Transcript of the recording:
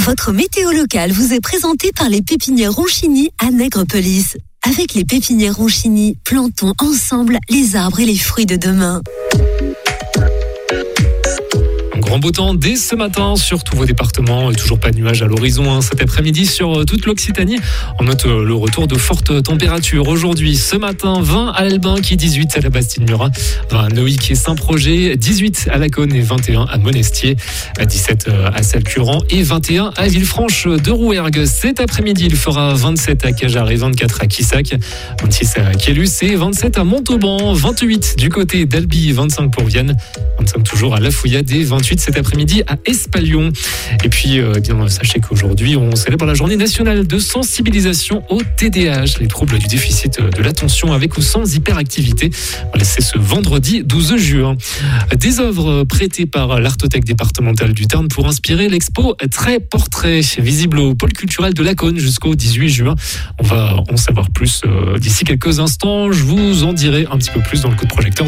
Votre météo locale vous est présentée par les pépinières Ronchini à Nègrepelisse. Avec les pépinières Ronchini, plantons ensemble les arbres et les fruits de demain. Grand beau temps dès ce matin sur tous vos départements et toujours pas de nuages à l'horizon cet après-midi sur toute l'Occitanie. On note le retour de fortes températures aujourd'hui. Ce matin, 20 à Elbinck, 18 à la Bastide-Murat, 20 à Noïc et Saint-Projet, 18 à Laconne et 21 à Monestier, 17 à Salcurant et 21 à Villefranche de Rouergue. Cet après-midi, il fera 27 à Cajarc et 24 à Quissac, 26 à Quélus et 27 à Montauban, 28 du côté d'Albi, 25 pour Vienne, 25 toujours à La Fouillade et 28 cet après-midi à Espalion. Et puis, sachez qu'aujourd'hui, on célèbre la journée nationale de sensibilisation au TDAH, les troubles du déficit de l'attention avec ou sans hyperactivité. Voilà, c'est ce vendredi 12 juin. Des œuvres prêtées par l'Artothèque départementale du Tarn pour inspirer l'expo Trait Portrait, visible au pôle culturel de Laconne jusqu'au 18 juin. On va en savoir plus d'ici quelques instants. Je vous en dirai un petit peu plus dans le coup de projecteur.